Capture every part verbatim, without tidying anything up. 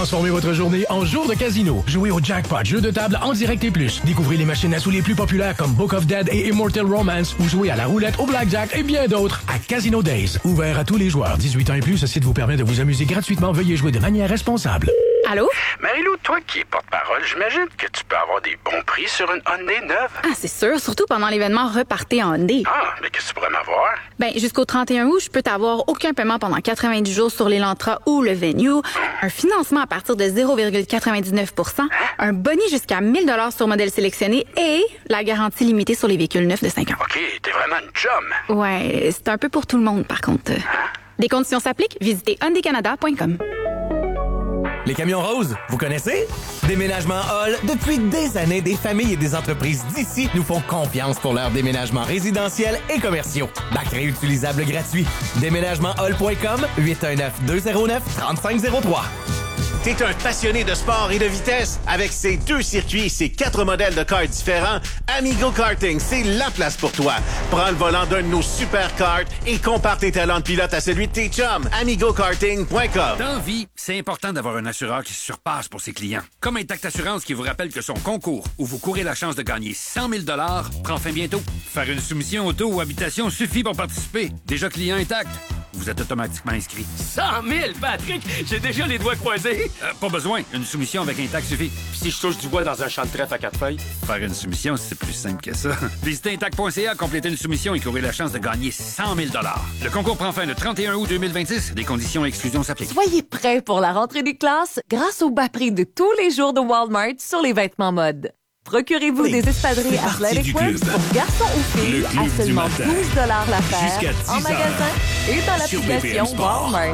Transformez votre journée en jour de casino. Jouez au Jackpot, jeu de table en direct et plus. Découvrez les machines à sous les plus populaires comme Book of Dead et Immortal Romance ou jouez à la roulette, au blackjack et bien d'autres à Casino Days. Ouvert à tous les joueurs. dix-huit ans et plus, ce site vous permet de vous amuser gratuitement. Veuillez jouer de manière responsable. Allô? Marie-Lou, toi qui es porte-parole, j'imagine que tu peux avoir des bons prix sur une Hyundai neuve. Ah, c'est sûr, surtout pendant l'événement Repartez en Hyundai. Ah, mais qu'est-ce que tu pourrais m'avoir? Ben, jusqu'au trente et un août, je peux t'avoir aucun paiement pendant quatre-vingt-dix jours sur l'Elantra ou le Venue, un financement à partir de zéro virgule quatre-vingt-dix-neuf pour cent, un boni jusqu'à mille dollars sur modèle sélectionné et la garantie limitée sur les véhicules neufs de cinq ans. OK, t'es vraiment une chum. Ouais, c'est un peu pour tout le monde, par contre. Des conditions s'appliquent, visitez hyundai canada point com. Les camions roses, vous connaissez? Déménagement Hall, depuis des années, des familles et des entreprises d'ici nous font confiance pour leurs déménagements résidentiels et commerciaux. Bac réutilisable gratuit. déménagement hall point com, huit un neuf, deux zéro neuf, trois cinq zéro trois. T'es un passionné de sport et de vitesse? Avec ses deux circuits et ses quatre modèles de karts différents, Amigo Karting, c'est la place pour toi. Prends le volant d'un de nos super karts et compare tes talents de pilote à celui de tes chums. amigo karting point com. Dans la vie, c'est important d'avoir un assureur qui se surpasse pour ses clients. Comme Intact Assurance qui vous rappelle que son concours, où vous courez la chance de gagner cent mille dollars, prend fin bientôt. Faire une soumission auto ou habitation suffit pour participer. Déjà client Intact, vous êtes automatiquement inscrit. cent mille, Patrick! J'ai déjà les doigts croisés! Euh, pas besoin. Une soumission avec Intact suffit. Puis si je touche du bois dans un champ de trèfle à quatre feuilles? Faire une soumission, c'est plus simple que ça. Visitez intact point c a, complétez une soumission et courez la chance de gagner cent mille dollars. Le concours prend fin le trente et un août deux mille vingt-six. Des conditions et exclusions s'appliquent. Soyez prêts pour la rentrée des classes grâce au bas prix de tous les jours de Walmart sur les vêtements mode. Procurez-vous Oui, des espadrilles Athletic Wear pour garçons ou filles à seulement douze dollars la paire en magasin et dans l'application Walmart.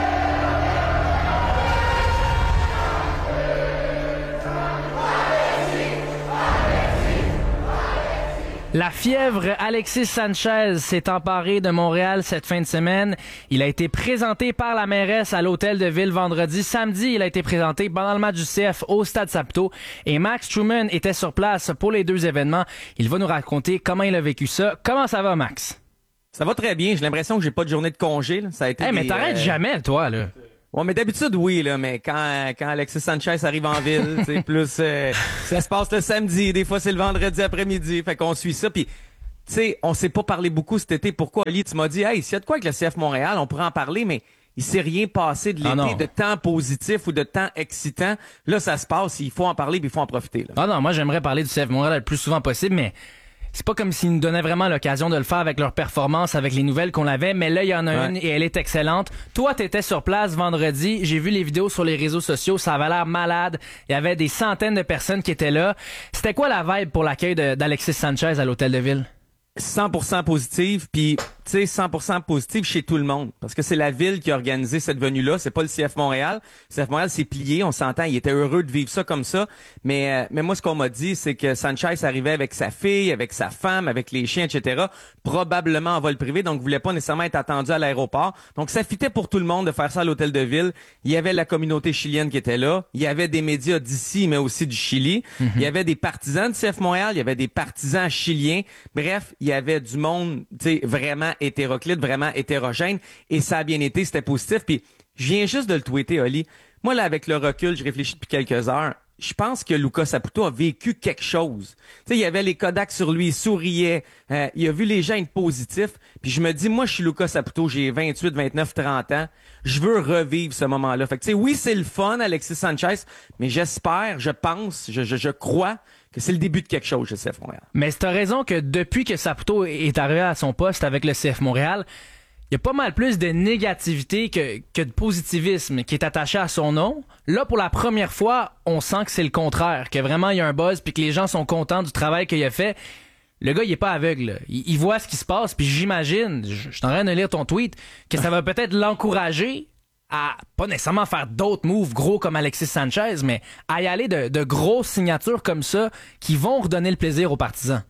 La fièvre Alexis Sanchez s'est emparée de Montréal cette fin de semaine. Il a été présenté par la mairesse à l'hôtel de ville vendredi. Samedi, il a été présenté pendant le match du C F au Stade Saputo. Et Max Truman était sur place pour les deux événements. Il va nous raconter comment il a vécu ça. Comment ça va, Max? Ça va très bien. J'ai l'impression que j'ai pas de journée de congé. Là. Ça a été hey, mais des, t'arrêtes euh... jamais, toi, là. Ouais, mais d'habitude, oui, là, mais quand, quand Alexis Sanchez arrive en ville, tu sais, plus, euh, ça se passe le samedi, des fois c'est le vendredi après-midi, fait qu'on suit ça, puis tu sais, on s'est pas parlé beaucoup cet été. Pourquoi, Ali, tu m'as dit, hey, s'il y a de quoi avec le C F Montréal, on pourrait en parler, mais il s'est rien passé de l'été, ah de temps positif ou de temps excitant. Là, ça se passe, il faut en parler, puis il faut en profiter, là. Ah non, moi, j'aimerais parler du C F Montréal le plus souvent possible, mais c'est pas comme s'ils nous donnaient vraiment l'occasion de le faire avec leur performance, avec les nouvelles qu'on avait, mais là, il y en a ouais. une et elle est excellente. Toi, t'étais sur place vendredi, j'ai vu les vidéos sur les réseaux sociaux, ça avait l'air malade, il y avait des centaines de personnes qui étaient là. C'était quoi la vibe pour l'accueil de, d'Alexis Sanchez à l'hôtel de ville? cent pour cent positive, puis tu sais, cent pour cent positive chez tout le monde. Parce que c'est la ville qui a organisé cette venue-là, c'est pas le C F Montréal. Le C F Montréal s'est plié, on s'entend, il était heureux de vivre ça comme ça. Mais euh, mais moi, ce qu'on m'a dit, c'est que Sanchez arrivait avec sa fille, avec sa femme, avec les chiens, et cetera, probablement en vol privé, donc voulait pas nécessairement être attendu à l'aéroport. Donc ça fitait pour tout le monde de faire ça à l'hôtel de ville. Il y avait la communauté chilienne qui était là, il y avait des médias d'ici, mais aussi du Chili. Mm-hmm. Il y avait des partisans du C F Montréal, il y avait des partisans chiliens. Bref, il y avait du monde, tu sais, vraiment hétéroclite, vraiment hétérogène, et ça a bien été, c'était positif. Puis je viens juste de le tweeter, Oli. Moi, là, avec le recul, je réfléchis depuis quelques heures. Je pense que Luca Saputo a vécu quelque chose. Tu sais, il y avait les Kodak sur lui, il souriait, euh, il a vu les gens être positifs. Puis je me dis, moi, je suis Luca Saputo, j'ai vingt-huit, vingt-neuf, trente ans. Je veux revivre ce moment-là. Fait que tu sais, oui, c'est le fun, Alexis Sanchez, mais j'espère, je pense, je, je, je crois que c'est le début de quelque chose, le C F Montréal. Mais c'est raison que depuis que Saputo est arrivé à son poste avec le C F Montréal, il y a pas mal plus de négativité que, que de positivisme qui est attaché à son nom. Là, pour la première fois, on sent que c'est le contraire, que vraiment il y a un buzz puis que les gens sont contents du travail qu'il a fait. Le gars, il est pas aveugle. Il, il voit ce qui se passe, puis j'imagine, je, je suis en train de lire ton tweet, que ça va peut-être l'encourager à pas nécessairement faire d'autres moves gros comme Alexis Sanchez, mais à y aller de, de grosses signatures comme ça qui vont redonner le plaisir aux partisans.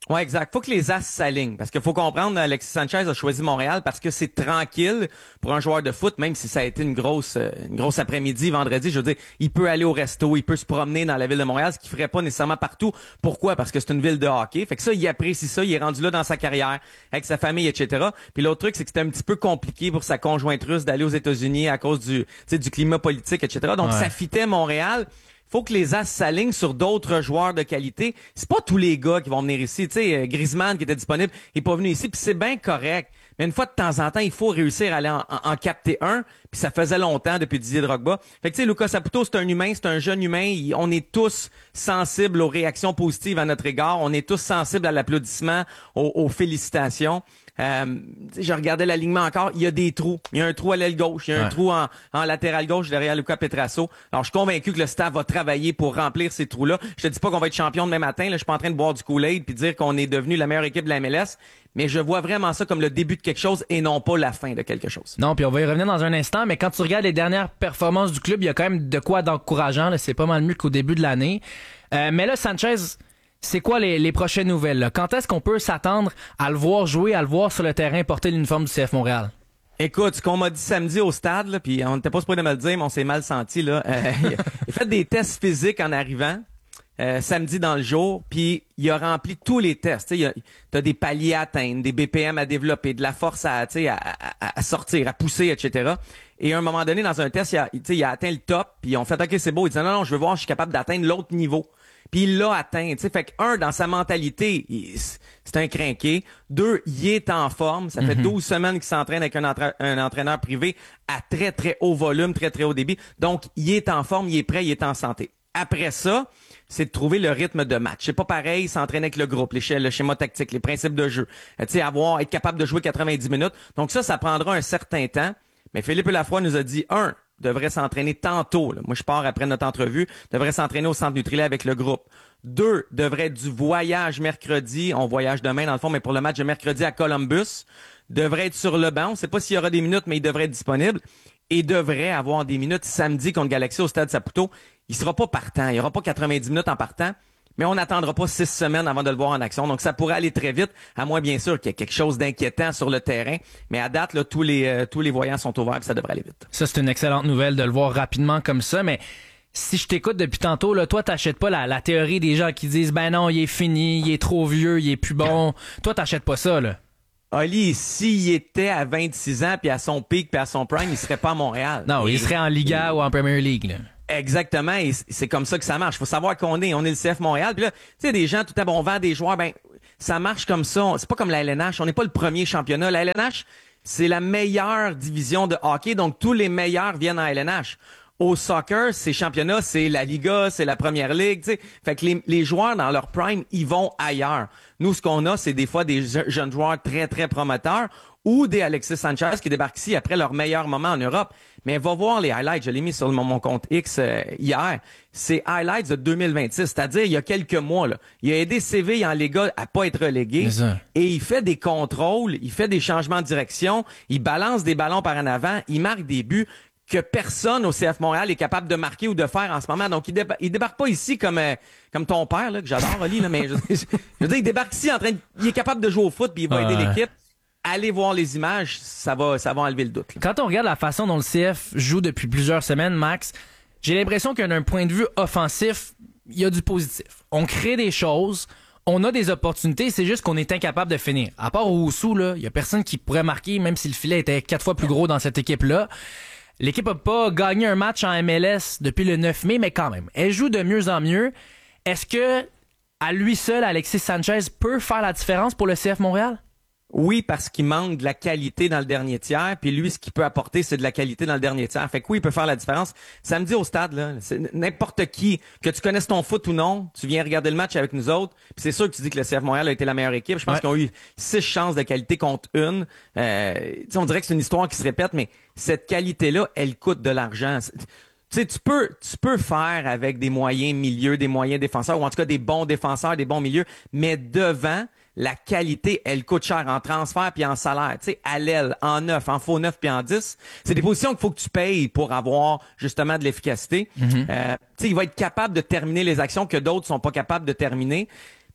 Ouais, exact. Faut que les as s'alignent. Parce qu'il faut comprendre, Alexis Sanchez a choisi Montréal parce que c'est tranquille pour un joueur de foot, même si ça a été une grosse, une grosse après-midi, vendredi. Je veux dire, il peut aller au resto, il peut se promener dans la ville de Montréal, ce qu'il ferait pas nécessairement partout. Pourquoi? Parce que c'est une ville de hockey. Fait que ça, il apprécie ça. Il est rendu là dans sa carrière, avec sa famille, et cetera. Puis l'autre truc, c'est que c'était un petit peu compliqué pour sa conjointe russe d'aller aux États-Unis à cause du, tu sais, du climat politique, et cetera. Donc, ouais. Ça fitait Montréal. Faut que les as s'alignent sur d'autres joueurs de qualité. C'est pas tous les gars qui vont venir ici. Tu sais, Griezmann qui était disponible, il est pas venu ici, puis c'est bien correct. Mais une fois de temps en temps, il faut réussir à aller en, en, en capter un, puis ça faisait longtemps depuis Didier Drogba. Fait que tu sais, Lucas Saputo, c'est un humain, c'est un jeune humain. Il, on est tous sensibles aux réactions positives à notre égard. On est tous sensibles à l'applaudissement, aux, aux félicitations. Euh, je regardais l'alignement encore, il y a des trous. Il y a un trou à l'aile gauche, il y a un ouais. trou en, en latéral gauche derrière Luca Petrasso. Alors, je suis convaincu que le staff va travailler pour remplir ces trous-là. Je te dis pas qu'on va être champion demain matin, là, je suis pas en train de boire du Kool-Aid puis dire qu'on est devenu la meilleure équipe de la M L S, mais je vois vraiment ça comme le début de quelque chose et non pas la fin de quelque chose. Non, puis on va y revenir dans un instant, mais quand tu regardes les dernières performances du club, il y a quand même de quoi d'encourageant, là, c'est pas mal mieux qu'au début de l'année. Euh, mais là, Sanchez... C'est quoi les, les prochaines nouvelles, là? Quand est-ce qu'on peut s'attendre à le voir jouer, à le voir sur le terrain porter l'uniforme du C F Montréal? Écoute, ce qu'on m'a dit samedi au stade, là, puis on n'était pas supposé de me le dire, mais on s'est mal senti. Là. Euh, il a fait des tests physiques en arrivant, euh, samedi dans le jour, puis il a rempli tous les tests. Tu as des paliers à atteindre, des B P M à développer, de la force à, à, à, à sortir, à pousser, et cetera. Et à un moment donné, dans un test, il a, il a atteint le top, puis on fait « OK, c'est beau ». Il dit « Non, non, je veux voir, je suis capable d'atteindre l'autre niveau ». Puis il l'a atteint, tu sais. Fait que un, dans sa mentalité, il, c'est un crinqué. Deux, il est en forme. Ça fait mm-hmm. douze semaines qu'il s'entraîne avec un, entra- un entraîneur privé à très, très haut volume, très, très haut débit. Donc, il est en forme, il est prêt, il est en santé. Après ça, c'est de trouver le rythme de match. C'est pas pareil, s'entraîner avec le groupe, les sch- le schéma tactique, les principes de jeu. Tu sais, avoir, être capable de jouer quatre-vingt-dix minutes. Donc ça, ça prendra un certain temps. Mais Philippe Lafroy nous a dit, un, devrait s'entraîner tantôt. Là. Moi, je pars après notre entrevue. Devrait s'entraîner au centre Nutrilait avec le groupe. Deux, devrait du voyage mercredi. On voyage demain, dans le fond, mais pour le match de mercredi à Columbus. Devrait être sur le banc. On ne sait pas s'il y aura des minutes, mais il devrait être disponible. Et devrait avoir des minutes samedi contre Galaxy au Stade Saputo. Il sera pas partant. Il n'y aura pas quatre-vingt-dix minutes en partant. Mais on n'attendra pas six semaines avant de le voir en action. Donc, ça pourrait aller très vite, à moins, bien sûr, qu'il y ait quelque chose d'inquiétant sur le terrain. Mais à date, là, tous les euh, tous les voyants sont ouverts et ça devrait aller vite. Ça, c'est une excellente nouvelle de le voir rapidement comme ça. Mais si je t'écoute depuis tantôt, là, toi, t'achètes pas la, la théorie des gens qui disent « Ben non, il est fini, il est trop vieux, il est plus bon. » Toi, t'achètes pas ça, là. Oli, s'il était à vingt-six ans, puis à son pic, puis à son prime, il serait pas à Montréal. Non, et, il serait en Liga et... ou en Premier League, là. Exactement, et c'est comme ça que ça marche. Faut savoir qu'on est, on est le C F Montréal. Puis là, tu sais, des gens, tout à bon, on vend des joueurs, ben, ça marche comme ça. C'est pas comme la L N H. On n'est pas le premier championnat. La L N H, c'est la meilleure division de hockey, donc tous les meilleurs viennent en L N H. Au soccer, ces championnats, c'est la Liga, c'est la Première Ligue, tu sais. Fait que les, les joueurs, dans leur prime, ils vont ailleurs. Nous, ce qu'on a, c'est des fois des jeunes joueurs très, très prometteurs ou des Alexis Sanchez qui débarquent ici après leur meilleur moment en Europe. Mais va voir les highlights. Je l'ai mis sur mon, mon compte X euh, hier. C'est highlights de deux mille vingt-six, c'est-à-dire il y a quelques mois. Là. Il a aidé Séville en Liga à pas être relégué. Et il fait des contrôles, il fait des changements de direction, il balance des ballons par en avant, il marque des buts que personne au C F Montréal est capable de marquer ou de faire en ce moment. Donc, il, déba- il débarque pas ici comme euh, comme ton père, là, que j'adore, Oli, là, mais je, je veux dire, il débarque ici en train de... Il est capable de jouer au foot, puis il va ouais. aider l'équipe. Allez voir les images, ça va ça va enlever le doute. Là. Quand on regarde la façon dont le C F joue depuis plusieurs semaines, Max, j'ai l'impression que d'un point de vue offensif, il y a du positif. On crée des choses, on a des opportunités, c'est juste qu'on est incapable de finir. À part Oussou, là, il y a personne qui pourrait marquer, même si le filet était quatre fois plus gros dans cette équipe-là. L'équipe n'a pas gagné un match en M L S depuis le neuf mai, mais quand même, elle joue de mieux en mieux. Est-ce que, à lui seul, Alexis Sanchez peut faire la différence pour le C F Montréal? Oui, parce qu'il manque de la qualité dans le dernier tiers, puis lui, ce qu'il peut apporter, c'est de la qualité dans le dernier tiers. Fait que oui, il peut faire la différence. Samedi au stade, là, c'est n'importe qui, que tu connaisses ton foot ou non, tu viens regarder le match avec nous autres, puis c'est sûr que tu dis que le C F Montréal a été la meilleure équipe. Je pense ouais. qu'ils ont eu six chances de qualité contre une. Euh, on dirait que c'est une histoire qui se répète, mais cette qualité-là, elle coûte de l'argent. Tu sais, tu peux, tu peux faire avec des moyens milieux, des moyens défenseurs, ou en tout cas des bons défenseurs, des bons milieux, mais devant, la qualité, elle coûte cher en transfert puis en salaire. Tu sais, à l'aile, en neuf, en faux neuf puis en dix, c'est des positions qu'il faut que tu payes pour avoir justement de l'efficacité. Mm-hmm. Euh, tu sais, il va être capable de terminer les actions que d'autres sont pas capables de terminer.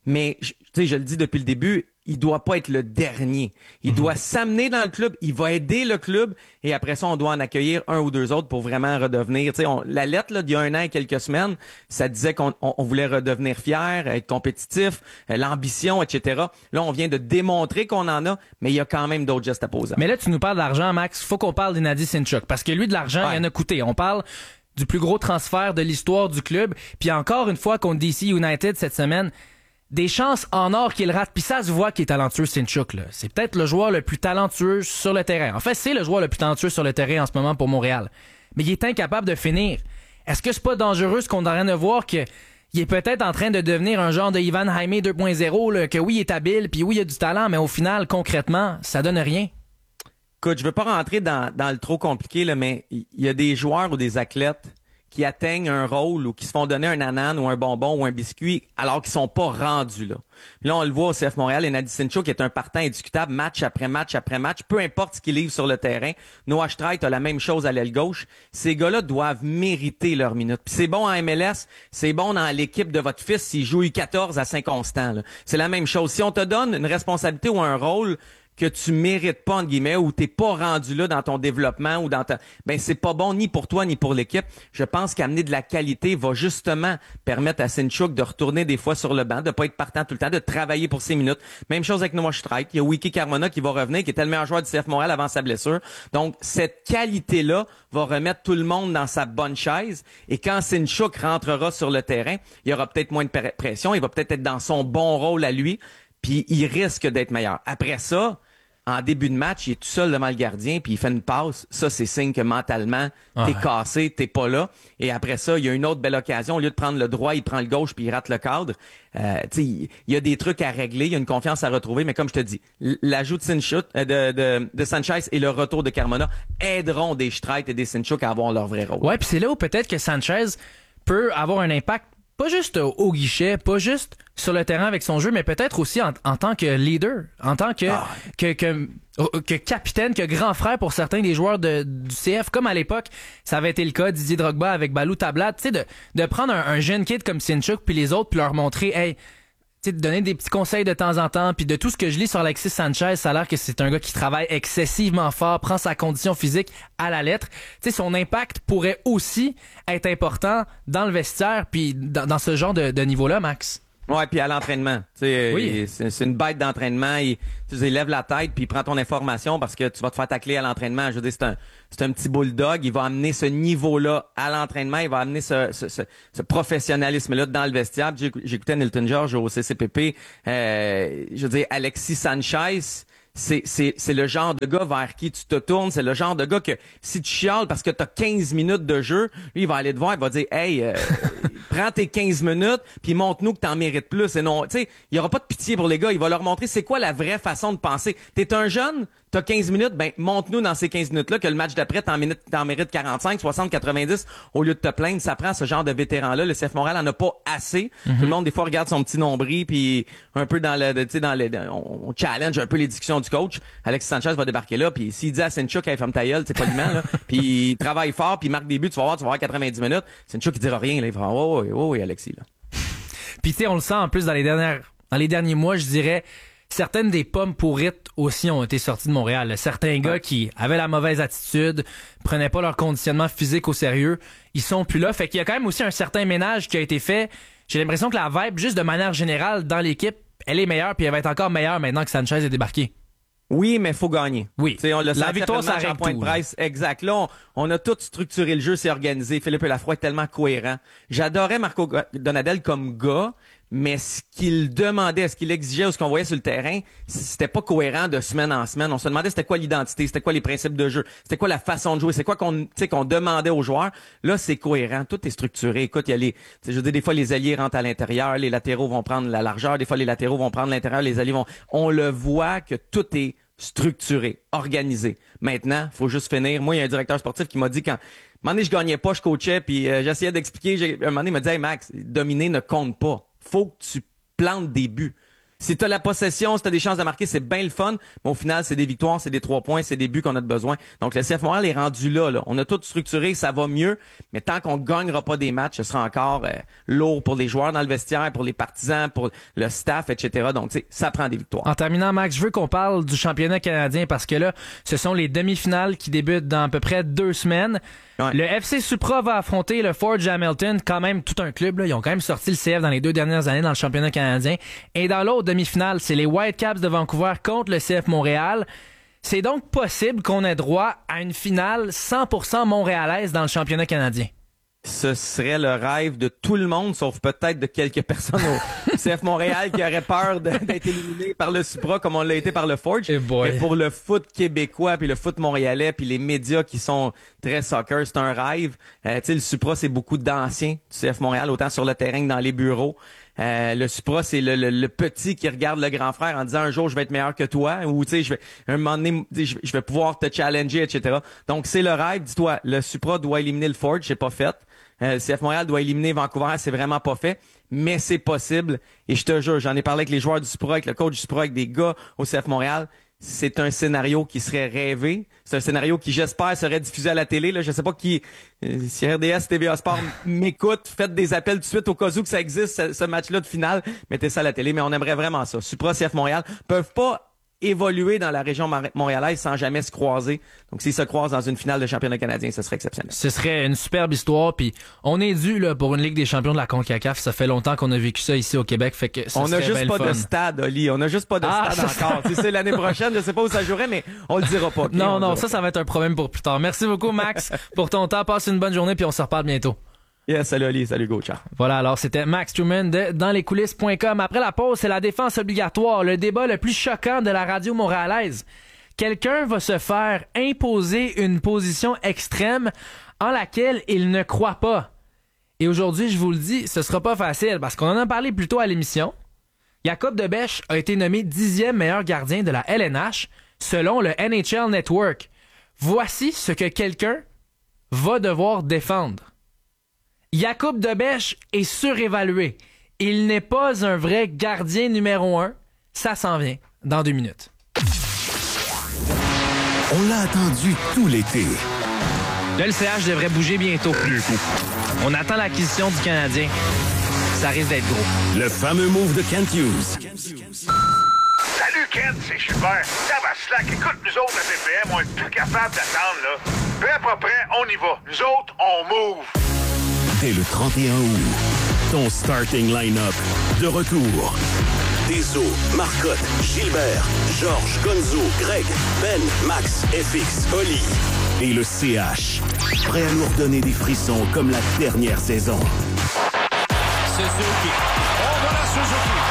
mais tu sais, je le dis depuis le début, il doit pas être le dernier. Il mm-hmm. doit s'amener dans le club, il va aider le club, et après ça, on doit en accueillir un ou deux autres pour vraiment redevenir. Tu sais, on, la lettre là, d'il y a un an et quelques semaines, ça disait qu'on on, on voulait redevenir fier, être compétitif, euh, l'ambition, et cetera. Là, on vient de démontrer qu'on en a, mais il y a quand même d'autres gestes à poser. Mais là, tu nous parles d'argent, Max. Faut qu'on parle d'Innadi Sinchuk, parce que lui, de l'argent, ouais. il en a coûté. On parle du plus gros transfert de l'histoire du club. Puis encore une fois, contre D C United cette semaine, des chances en or qu'il rate. Puis ça se voit qu'il est talentueux, Sinchuk. Là. C'est peut-être le joueur le plus talentueux sur le terrain. En fait, c'est le joueur le plus talentueux sur le terrain en ce moment pour Montréal. Mais il est incapable de finir. Est-ce que c'est pas dangereux ce qu'on est en train de voir que il est peut-être en train de devenir un genre de Ivan Jaime deux point zéro, là, que oui, il est habile, puis oui, il a du talent, mais au final, concrètement, ça donne rien? Écoute, je veux pas rentrer dans, dans le trop compliqué, là, mais il y a des joueurs ou des athlètes qui atteignent un rôle ou qui se font donner un ananas ou un bonbon ou un biscuit alors qu'ils sont pas rendus là. Puis là, on le voit au C F Montréal, Innadi Sinchuk qui est un partant indiscutable match après match après match, peu importe ce qu'il livre sur le terrain. Noah Streit a la même chose à l'aile gauche. Ces gars-là doivent mériter leur minute. Puis c'est bon en M L S, c'est bon dans l'équipe de votre fils s'il joue U quatorze à Saint-Constant. Là. C'est la même chose. Si on te donne une responsabilité ou un rôle que tu mérites pas, entre guillemets, ou t'es pas rendu là dans ton développement ou dans ta, ben, c'est pas bon ni pour toi ni pour l'équipe. Je pense qu'amener de la qualité va justement permettre à Sinchuk de retourner des fois sur le banc, de pas être partant tout le temps, de travailler pour ses minutes. Même chose avec Noah Streit. Il y a Wiki Carmona qui va revenir, qui était le meilleur joueur du C F Montréal avant sa blessure. Donc, cette qualité-là va remettre tout le monde dans sa bonne chaise. Et quand Sinchuk rentrera sur le terrain, il y aura peut-être moins de pression. Il va peut-être être dans son bon rôle à lui. Puis il risque d'être meilleur. Après ça, en début de match, il est tout seul devant le gardien, puis il fait une passe. Ça, c'est signe que mentalement, ah t'es ouais. cassé, t'es pas là. Et après ça, il y a une autre belle occasion. Au lieu de prendre le droit, il prend le gauche, puis il rate le cadre. Euh, il y a des trucs à régler, il y a une confiance à retrouver. Mais comme je te dis, l'ajout de, Sinchuk, euh, de, de, de Sanchez et le retour de Carmona aideront des Streit et des Sinchuk à avoir leur vrai rôle. Ouais, puis c'est là où peut-être que Sanchez peut avoir un impact pas juste au guichet, pas juste sur le terrain avec son jeu, mais peut-être aussi en, en tant que leader, en tant que, ah. que, que, que capitaine, que grand frère pour certains des joueurs de, du C F, comme à l'époque, ça avait été le cas Didier Drogba avec Balou Tablade, tu sais, de, de prendre un, un jeune kid comme Sinchuk puis les autres puis leur montrer, hey, tu sais, de donner des petits conseils de temps en temps, puis de tout ce que je lis sur Alexis Sanchez, ça a l'air que c'est un gars qui travaille excessivement fort, prend sa condition physique à la lettre. Tu sais, son impact pourrait aussi être important dans le vestiaire, puis dans, dans ce genre de, de niveau-là, Max. Ouais, puis à l'entraînement, tu sais, oui. c'est, c'est une bête d'entraînement. Il, tu sais, il lève la tête puis il prend ton information parce que tu vas te faire tacler à l'entraînement. Je veux dire, c'est un, c'est un petit bulldog. Il va amener ce niveau-là à l'entraînement. Il va amener ce, ce, ce, ce professionnalisme-là dans le vestiaire. J'écoutais Nilton George au C C P P. Euh, je veux dire, Alexis Sanchez. C'est, c'est, c'est le genre de gars vers qui tu te tournes. C'est le genre de gars que si tu chiales parce que t'as quinze minutes de jeu, lui, il va aller te voir, il va dire, hey, euh, prends tes quinze minutes puis montre-nous que t'en mérites plus. Et non, tu sais, il y aura pas de pitié pour les gars. Il va leur montrer c'est quoi la vraie façon de penser. T'es un jeune, t'as quinze minutes, ben, montre-nous dans ces quinze minutes-là que le match d'après, t'en, minutes, t'en mérites quarante-cinq, soixante, quatre-vingt-dix au lieu de te plaindre. Ça prend ce genre de vétéran-là. Le C F Montréal en a pas assez. Mm-hmm. Tout le monde, des fois, regarde son petit nombril puis un peu dans le, tu sais, dans le, on, on challenge un peu les discussions du coach. Alexis Sanchez va débarquer là, puis s'il dit à Sinchuk, hey, ferme ta gueule, c'est poliment, là, puis il travaille fort, puis il marque des buts, tu vas voir, tu vas voir quatre-vingt-dix minutes. Sinchuk, il dira rien, là, il va faire, oh, oui, oh, oui, Alexis, là. Puis tu sais, on le sent en plus dans les dernières, dans les derniers mois, je dirais, certaines des pommes pourrites aussi ont été sorties de Montréal. Là. Certains gars ouais. qui avaient la mauvaise attitude, prenaient pas leur conditionnement physique au sérieux, ils sont plus là. Fait qu'il y a quand même aussi un certain ménage qui a été fait. J'ai l'impression que la vibe, juste de manière générale, dans l'équipe, elle est meilleure, puis elle va être encore meilleure maintenant que Sanchez est débarqué. Oui, mais faut gagner. Oui. T'sais, on l'a la victoire, ça règle point tout. De presse. Exact. Là, on, on a tout structuré le jeu, c'est organisé. Philippe Lafroy est tellement cohérent. J'adorais Marco Donadel comme gars, mais ce qu'il demandait, ce qu'il exigeait ou ce qu'on voyait sur le terrain, c'était pas cohérent de semaine en semaine. On se demandait c'était quoi l'identité, c'était quoi les principes de jeu, c'était quoi la façon de jouer, c'est quoi qu'on, tu sais, qu'on demandait aux joueurs. Là, c'est cohérent, tout est structuré. Écoute, il y a les, je veux dire, des fois les alliés rentrent à l'intérieur, les latéraux vont prendre la largeur, des fois les latéraux vont prendre l'intérieur, les alliés vont. On le voit que tout est structuré, organisé. Maintenant, faut juste finir. Moi, il y a un directeur sportif qui m'a dit quand, à un moment donné, je gagnais pas, je coachais, puis euh, j'essayais d'expliquer. J'ai, un moment donné, il m'a dit, hey Max, dominer ne compte pas. Faut que tu plantes des buts. Si t'as la possession, si t'as des chances de marquer, c'est bien le fun. Mais au final, c'est des victoires, c'est des trois points, c'est des buts qu'on a besoin. Donc, le C F Montréal est rendu là, là. On a tout structuré, ça va mieux. Mais tant qu'on gagnera pas des matchs, ce sera encore euh, lourd pour les joueurs dans le vestiaire, pour les partisans, pour le staff, et cetera. Donc, tu sais, ça prend des victoires. En terminant, Max, je veux qu'on parle du championnat canadien parce que là, ce sont les demi-finales qui débutent dans à peu près deux semaines. Ouais. Le F C Supra va affronter le Forge Hamilton, quand même tout un club. Là. Ils ont quand même sorti le C F dans les deux dernières années dans le championnat canadien. Et dans l'autre demi-finale, c'est les Whitecaps de Vancouver contre le C F Montréal. C'est donc possible qu'on ait droit à une finale cent pour cent montréalaise dans le championnat canadien. Ce serait le rêve de tout le monde, sauf peut-être de quelques personnes au C F Montréal qui auraient peur de, d'être éliminé par le Supra comme on l'a été par le Forge. Hey Mais pour le foot québécois, puis le foot montréalais, puis les médias qui sont très soccer, c'est un rêve. Euh, tu sais, le Supra, c'est beaucoup d'anciens du C F Montréal, autant sur le terrain que dans les bureaux. Euh, le Supra, c'est le, le, le petit qui regarde le grand frère en disant un jour je vais être meilleur que toi, ou tu sais, je vais un moment donné, je, je vais pouvoir te challenger, et cetera. Donc c'est le rêve. Dis-toi, le Supra doit éliminer le Forge, c'est pas fait. Euh, le C F Montréal doit éliminer Vancouver, c'est vraiment pas fait, mais c'est possible. Et je te jure, j'en ai parlé avec les joueurs du Supra, avec le coach du Supra, avec des gars au C F Montréal. C'est un scénario qui serait rêvé. C'est un scénario qui, j'espère, serait diffusé à la télé. Là, je sais pas qui, euh, si R D S, T V A Sport m'écoute, faites des appels tout de suite au cas où que ça existe, ce, ce match-là de finale. Mettez ça à la télé, mais on aimerait vraiment ça. Supra, C F Montréal peuvent pas évoluer dans la région montréalaise sans jamais se croiser. Donc, s'ils se croisent dans une finale de championnat canadien, ce serait exceptionnel. Ce serait une superbe histoire. Puis, on est dû là pour une Ligue des champions de la CONCACAF. Ça fait longtemps qu'on a vécu ça ici au Québec. Fait que ça on n'a juste pas fun. de stade, Oli. On n'a juste pas de ah, stade encore. Si c'est l'année prochaine, je sais pas où ça jouerait, mais on le dira pas. Okay? Non, on non, dira ça, pas. ça va être un problème pour plus tard. Merci beaucoup, Max, pour ton temps. Passe une bonne journée, puis on se reparle bientôt. Yes, salut Oli, salut Go, ciao. Voilà, alors c'était Max Truman de dans les coulisses point com. Après la pause, c'est la défense obligatoire, le débat le plus choquant de la radio montréalaise. Quelqu'un va se faire imposer une position extrême en laquelle il ne croit pas. Et aujourd'hui, je vous le dis, ce sera pas facile parce qu'on en a parlé plus tôt à l'émission. Jacob Debèche a été nommé dixième meilleur gardien de la L N H selon le N H L Network. Voici ce que quelqu'un va devoir défendre. Jacob Debèche est surévalué. Il n'est pas un vrai gardien numéro un. Ça s'en vient dans deux minutes. On l'a attendu tout l'été. Là, le C H devrait bouger bientôt. On attend l'acquisition du Canadien. Ça risque d'être gros. Le fameux move de Kent Hughes. Salut Kent, c'est Super. Ça va slack. Écoute, nous autres, à P P M, on est plus capable d'attendre, là. Peu à peu près, on y va. Nous autres, on move. Dès le trente et un août, ton starting line-up de retour. Deso, Marcotte, Gilbert, Georges, Gonzo, Greg, Ben, Max, F X, Oli et le C H. Prêt à nous redonner des frissons comme la dernière saison. Suzuki. On va la Suzuki.